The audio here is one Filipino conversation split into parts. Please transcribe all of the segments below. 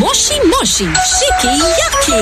Moshi Moshi Shiki Yaki.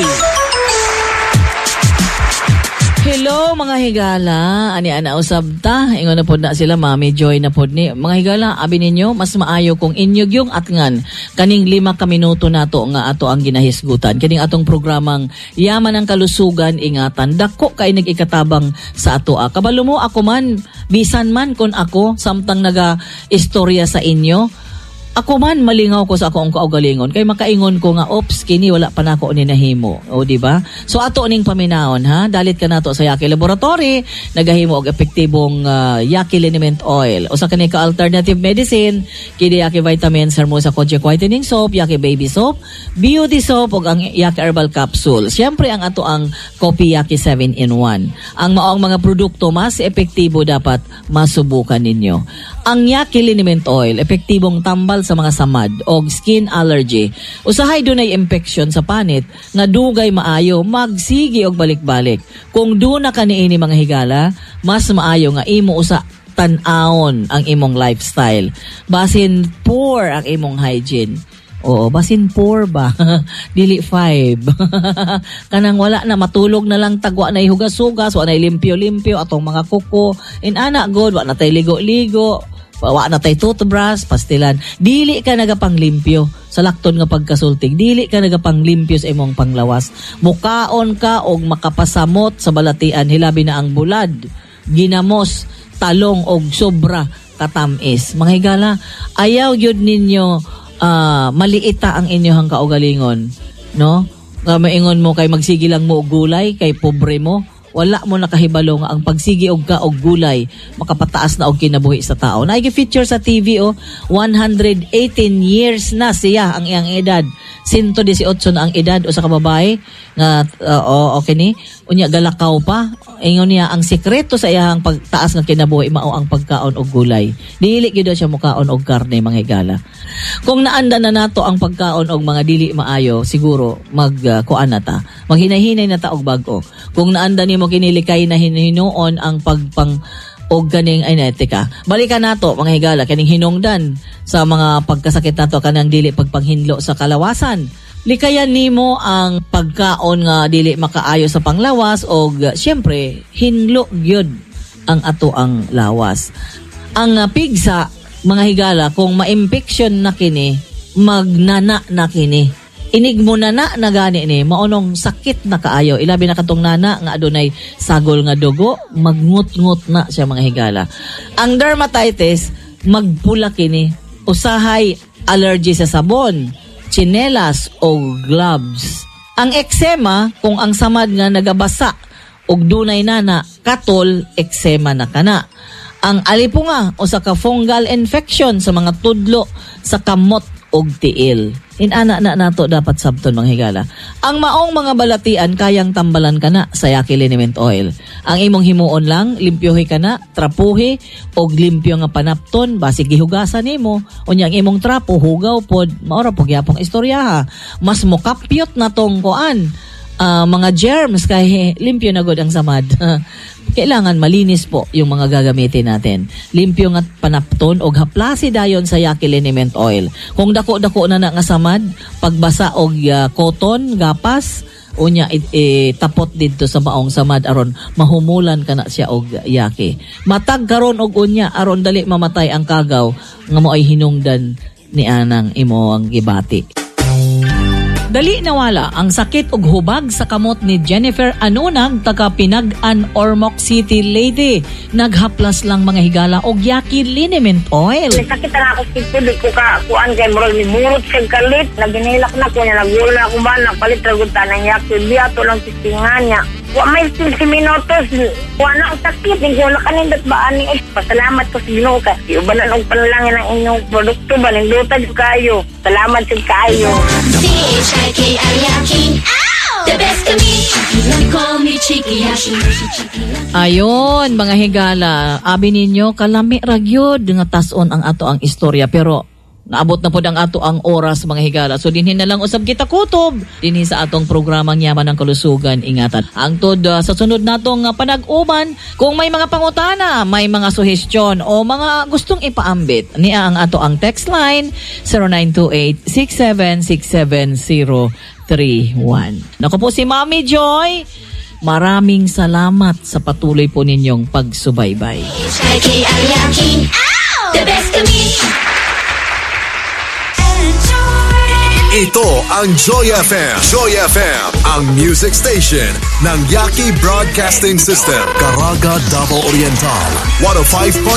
Hello mga higala, ani ana usab ta, ingon na pod na sila Mami Joy na pod ni. Mga higala, abi ninyo mas maayo kung inyog yung atngan kaning 5 ka minuto nato nga ato ang ginahisgutan. Kining atong programang Yaman ang Kalusugan, ingatan dako kay nag-ikatabang sa ato. Kabalo mo ako man, bisan man kon ako samtang naga istorya sa inyo. Ako man malingaw ko sa akong kaugalingon kay makaingon ko nga ops kini wala pa nako ni nahimo, o di ba? So ato ning paminahon ha, dalit ka nato sa Yaki Laboratory, nagahimo og epektibong Yaki Liniment Oil. Usa kani ka alternative medicine, kini Yaki Vitamins, Hermosa Kojic Whitening Soap, Yaki Baby Soap, Beauty Soap ug ang Yaki Herbal Capsule. Siyempre ang ato ang Kopi Yaki 7-in-1. Ang maong mga produkto mas epektibo dapat masubukan ninyo. Ang Yaki Liniment Oil, epektibong tambal sa mga samad o skin allergy. Usahay dunay infection sa panit nga dugay maayo magsigi og balik-balik. Kung duna ka niini mga higala, mas maayo nga imo usa tan-awon ang imong lifestyle. Basin poor ang imong hygiene. Oo, basin 4 ba? Dili 5. Kanang wala na, matulog na lang tagwa na ihugas-hugas, wala na limpyo-limpyo atong mga kuko. Ana good, wala na tayo ligo-ligo. Wa na tay toothbrush, pastilan. Dili ka nagapanglimpyo sa lakton nga pagkasultig. Dili ka nagapanglimpyo sa imong panglawas. Mukaon ka og makapasamot sa balatian, hilabi na ang bulad, ginamos, talong og sobra katamis. Mga higala, ayaw gyud ninyo maliita ang inyong kaugalingon, no? Nga maingon mo kay magsigi lang mo og gulay kay pobre mo. Wala mo nakahibalo nga ang pagsigi og ka og gulay makapataas na og kinabuhi sa tao. Nai-feature sa TV 118 years na siya ang iyang edad. 118 na ang edad o sa kababae nga okay ni unya galakaw pa. Ingon niya ang sekreto sa iyang pagtaas nga kinabuhi mao ang pagkaon og gulay. Dili gyud siya mukaon og karne mga higala. Kung naanda na nato ang pagkaon og mga dili maayo, siguro kuan na ta. Maghinay-hinay na ta og bag-o. Kung naanda nimo kinilikay na hinuon ang pagpang og ganing etika. Balikan nato mga higala kaning hinungdan sa mga pagkasakit nato kanang dili pagpanghinlo sa kalawasan. Likayan nimo ang pagkaon nga dili makaayo sa panglawas og syempre hinlo gyud ang ato ang lawas. Ang pigsa mga higala kung ma-infection na kini, magnana na kini. Inig mo na gani ni maunong sakit na kaayo. Ilabi na katong nana nga adunay sagol nga dugo, magngut-ngut na siya mga higala. Ang dermatitis magpula kini. Usahay allergy sa sabon, tsinelas o gloves. Ang eczema kung ang samad nga nagabasa og dunay nana, katol eczema na kana. Ang alipunga o sa fungal infection sa mga tudlo sa kamot og tiil. Inana na nato dapat sabton mga higala. Ang maong mga balatian kayang tambalan kana sa Yaki Liniment Oil. Ang imong himuon lang, limpyohi kana, trapuhi og limpyo nga panapton basig gihugasan nimo. Unya ang imong trapo hugaw pod, maora pog yapong istorya ha. Mas mokapyot na tong kuan. Mga germs kay limpyo na gud ang samad. Kailangan malinis po yung mga gagamitin natin. Limpyo nga panapton og haplasi dayon sa Yaki Liniment Oil. Kung dako-dako na nga samad, pagbasa og cotton, gapas, unya tapot didto sa maong samad aron mahumulan kana siya og yaki. Matag karon og unya aron dali mamatay ang kagaw nga moay hinungdan ni anang imo ang gibati. Dali nawala ang sakit ug hubag sa kamot ni Jennifer Anunag taga Pinag-an, Ormoc City, Leyte. Naghaplas lang mga higala og Yaki Liniment Oil. Sakit na ako kitid ko ka kuan kay murag ni murot kay kalit, naginilak na ko nya nagula ako ba napalit ragut tanang Yaki biya to lang tistingan niya. Wa may 15 minutos. Wa na ang sakit ning wala kanindot ba ani. Pasalamat ko sa Ginoo kay iubanan og panalangin ang inyong produkto ba ning lutad kayo. Salamat sa kayo. Chiki Yaki, the best to me. They call me Chiki Yaki. Ayon mga higala, abi ninyo kalami ra gyud nga tas-on ang ato ang istorya pero naabot na po ang ato ang oras mga higala. So dinhin na lang usab kita kutob dinhi sa atong programang Yaman ng Kalusugan. Ingatan. Angtod sa sunod natong panag-uban, kung may mga pangutana, may mga suhestyon o mga gustong ipaambit, niya ang ato ang text line 0928-6767-031. Naku po si Mami Joy. Maraming salamat sa patuloy po ninyong pagsubaybay. Mikey ang yakin. The best kami. Ito ang Joy FM. Joy FM, ang music station ng Yaki Broadcasting System. Caraga, Davao Oriental. 105.9